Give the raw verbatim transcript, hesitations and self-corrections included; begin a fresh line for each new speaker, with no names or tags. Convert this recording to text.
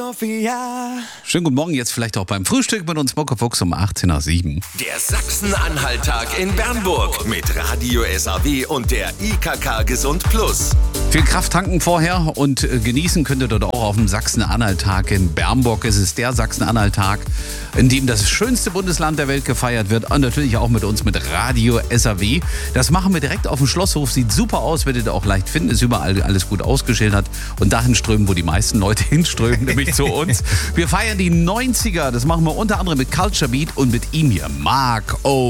Sophia.
Schönen guten Morgen, jetzt vielleicht auch beim Frühstück mit uns Muckefuchs um achtzehn nach sieben.
Der Sachsen-Anhalt-Tag in Bernburg mit Radio S A W und der I K K Gesund Plus.
Viel Kraft tanken vorher und äh, genießen könnt ihr dort auch auf dem Sachsen-Anhalt-Tag in Bernburg. Es ist der Sachsen-Anhalt-Tag, in dem das schönste Bundesland der Welt gefeiert wird. Und natürlich auch mit uns, mit Radio S A W. Das machen wir direkt auf dem Schlosshof. Sieht super aus, werdet ihr auch leicht finden. Ist überall alles gut ausgeschildert. Und dahin strömen, wo die meisten Leute hinströmen, nämlich zu uns. Wir feiern die neunziger. Das machen wir unter anderem mit Culture Beat und mit ihm hier, Mark O.